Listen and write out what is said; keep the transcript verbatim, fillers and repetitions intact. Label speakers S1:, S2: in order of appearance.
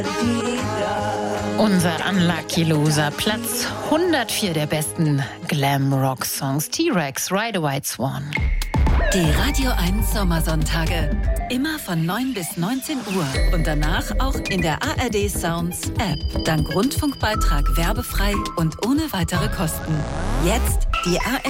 S1: Unser Unlucky Loser, Platz hundertvier der besten Glam-Rock-Songs. T-Rex, Ride a White Swan.
S2: Die Radio eins Sommersonntage. Immer von neun bis neunzehn Uhr. Und danach auch in der A R D Sounds App. Dank Rundfunkbeitrag werbefrei und ohne weitere Kosten. Jetzt die A R D